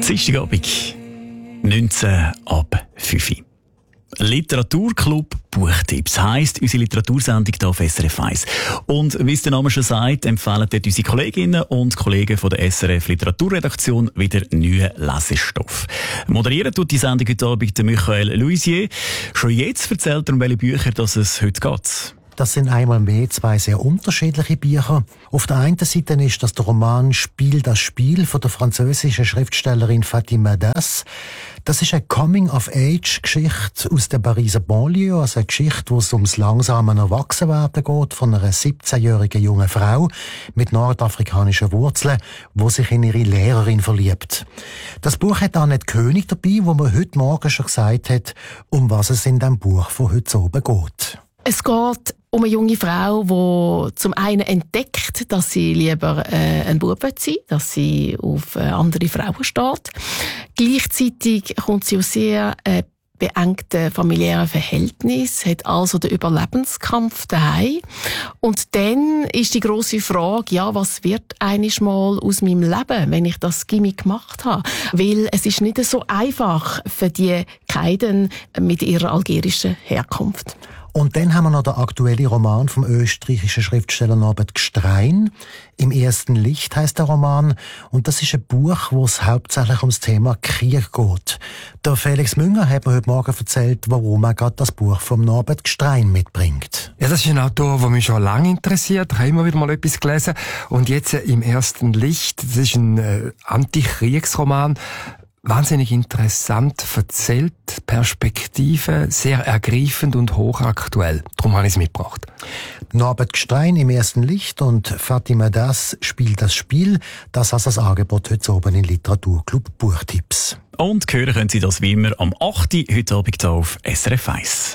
Dienstagabend, 19 ab 5 Uhr. Literaturclub Buchtipps heisst unsere Literatursendung hier auf SRF 1. Und wie es der Name schon sagt, empfehlen dort unsere Kolleginnen und Kollegen von der SRF Literaturredaktion wieder neuen Lesestoff. Moderieren tut die Sendung heute Abend Michael Luisier. Schon jetzt erzählt er, um welche Bücher es heute geht. Das sind einmal mehr zwei sehr unterschiedliche Bücher. Auf der einen Seite ist das der Roman «Spiel das Spiel» von der französischen Schriftstellerin Fatima Das. Das ist eine Coming-of-Age-Geschichte aus der Pariser Banlieue, also eine Geschichte, wo es ums langsame Erwachsenwerden geht von einer 17-jährigen jungen Frau mit nordafrikanischen Wurzeln, die sich in ihre Lehrerin verliebt. Das Buch hat Annette König dabei, wo man heute Morgen schon gesagt hat, um was es in dem Buch von heute oben geht. Es geht um eine junge Frau, die zum einen entdeckt, dass sie lieber ein Bub sein will, dass sie auf andere Frauen steht. Gleichzeitig kommt sie aus sehr beengten familiären Verhältnissen, hat also den Überlebenskampf daheim. Und dann ist die grosse Frage, ja, was wird einiges mal aus meinem Leben, wenn ich das Gimmick gemacht habe? Weil es ist nicht so einfach für die Kaiden mit ihrer algerischen Herkunft. Und dann haben wir noch den aktuellen Roman vom österreichischen Schriftsteller Norbert Gstrein. «Im ersten Licht» heisst der Roman. Und das ist ein Buch, wo es hauptsächlich ums Thema Krieg geht. Der Felix Münger hat mir heute Morgen erzählt, warum er gerade das Buch vom Norbert Gstrein mitbringt. Ja, das ist ein Autor, der mich schon lange interessiert. Ich habe immer wieder mal etwas gelesen. Und jetzt «Im ersten Licht», das ist ein Antikriegsroman. Wahnsinnig interessant erzählt, Perspektive, sehr ergreifend und hochaktuell. Darum habe ich es mitgebracht. Norbert Gstrein «Im ersten Licht» und Fatima Das «Spiel das Spiel». Das ist das Angebot heute oben in Literaturclub Buchtipps. Und hören können Sie das wie immer am 8. heute Abend auf SRF 1.